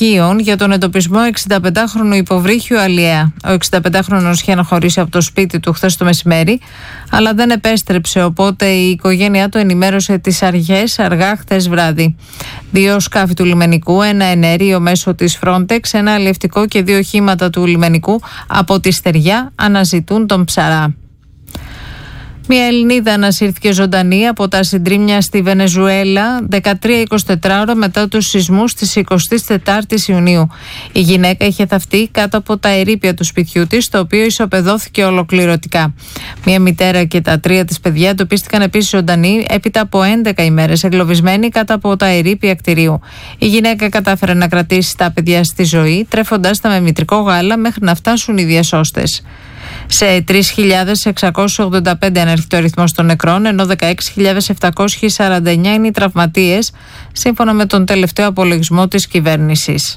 στοιχείων για τον εντοπισμό 65χρονου υποβρύχιου Αλιέα. Ο 65χρονος είχε αναχωρήσει από το σπίτι του χθες το μεσημέρι, αλλά δεν επέστρεψε, οπότε η οικογένειά του ενημέρωσε τις αρχές αργά χθες βράδυ. 2 σκάφη του λιμενικού, ένα εναέριο μέσω της Frontex, ένα αλλιευτικό και 2 οχήματα του λιμενικού από τη Στεριά αναζητούν τον ψαρά. Μια Ελληνίδα ανασύρθηκε ζωντανή από τα συντρίμμια στη Βενεζουέλα 13-24 ώρα μετά τους σεισμούς της 24ης Ιουνίου. Η γυναίκα είχε θαυτεί κάτω από τα ερείπια του σπιτιού της, το οποίο ισοπεδώθηκε ολοκληρωτικά. Μια μητέρα και τα 3 της παιδιά εντοπίστηκαν επίσης ζωντανοί έπειτα από 11 ημέρες εγκλωβισμένοι κάτω από τα ερείπια κτηρίου. Η γυναίκα κατάφερε να κρατήσει τα παιδιά στη ζωή, τρέφοντάς τα με μητρικό γάλα μέχρι να φτάσουν οι διασώστες. Σε 3.685 ανέρχεται ο αριθμός των νεκρών, ενώ 16.749 είναι οι τραυματίες, σύμφωνα με τον τελευταίο απολογισμό της κυβέρνησης.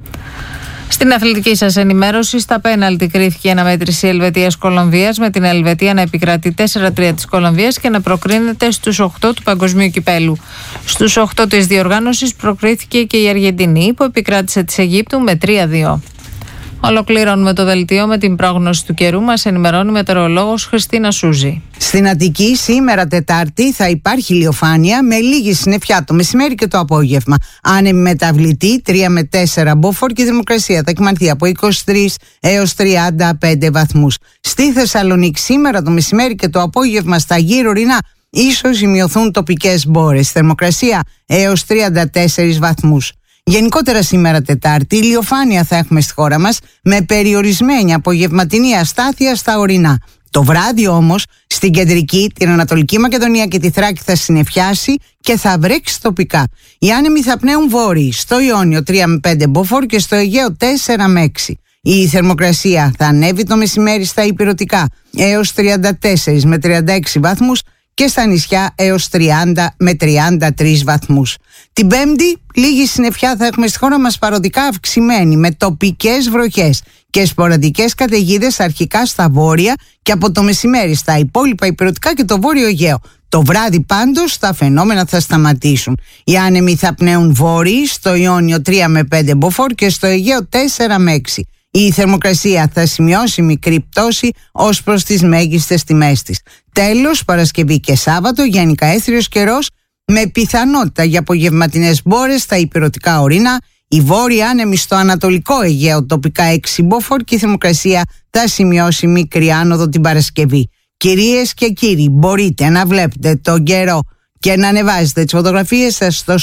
Στην αθλητική σας ενημέρωση, στα πέναλτι κρίθηκε η αναμέτρηση Ελβετίας-Κολομβίας, με την Ελβετία να επικρατεί 4-3 της Κολομβίας και να προκρίνεται στους 8 του Παγκοσμίου Κυπέλου. Στους 8 της διοργάνωσης προκρίθηκε και η Αργεντινή, που επικράτησε της Αιγύπτου με 3-2. Ολοκληρώνουμε το δελτίο με την πρόγνωση του καιρού. Μας ενημερώνει η μετεωρολόγος Χριστίνα Σούζη. Στην Αττική σήμερα Τετάρτη θα υπάρχει ηλιοφάνεια με λίγη συννεφιά το μεσημέρι και το απόγευμα. Άνεμη μεταβλητή 3 με 4 μποφόρ και η θερμοκρασία θα κυμανθεί από 23 έως 35 βαθμούς. Στη Θεσσαλονίκη σήμερα το μεσημέρι και το απόγευμα στα γύρω ορεινά ίσως σημειωθούν τοπικές μπόρες. Θερμοκρασία έως 34 βαθμούς. Γενικότερα σήμερα Τετάρτη ηλιοφάνεια θα έχουμε στη χώρα μας με περιορισμένη απογευματινή αστάθεια στα ορεινά. Το βράδυ όμως στην κεντρική, την Ανατολική Μακεδονία και τη Θράκη θα συννεφιάσει και θα βρέξει τοπικά. Οι άνεμοι θα πνέουν βόρειοι, στο Ιόνιο 3 με 5 μποφόρ και στο Αιγαίο 4 με 6. Η θερμοκρασία θα ανέβει το μεσημέρι στα ηπειρωτικά έως 34 με 36 βαθμούς και στα νησιά έως 30 με 33 βαθμούς. Την Πέμπτη λίγη συννεφιά θα έχουμε στη χώρα μας, παροδικά αυξημένη, με τοπικές βροχές και σποραδικές καταιγίδες αρχικά στα βόρεια και από το μεσημέρι στα υπόλοιπα ηπειρωτικά και το βόρειο Αιγαίο. Το βράδυ πάντως τα φαινόμενα θα σταματήσουν. Οι άνεμοι θα πνέουν βόρειοι, στο Ιόνιο 3 με 5 μποφόρ και στο Αιγαίο 4 με 6. Η θερμοκρασία θα σημειώσει μικρή πτώση ως προς τις μέγιστες τιμές της. Τέλος, Παρασκευή και Σάββατο γενικά έθριος καιρός με πιθανότητα για απογευματινές μπόρες στα ηπειρωτικά ορεινά, η βόρεια άνεμη στο ανατολικό Αιγαίο τοπικά 6 μποφόρ και η θερμοκρασία θα σημειώσει μικρή άνοδο την Παρασκευή. Κυρίες και κύριοι, μπορείτε να βλέπετε τον καιρό και να ανεβάζετε τις φωτογραφίες σας στο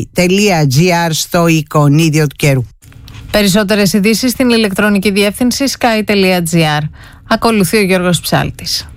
sky.gr στο εικονίδιο του καιρού. Περισσότερες ειδήσεις στην ηλεκτρονική διεύθυνση sky.gr. Ακολουθεί ο Γιώργος Ψάλτης.